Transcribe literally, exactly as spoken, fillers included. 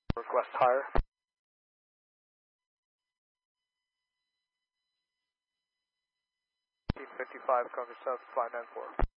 Request higher. fifty-five, Congress South, five nine four.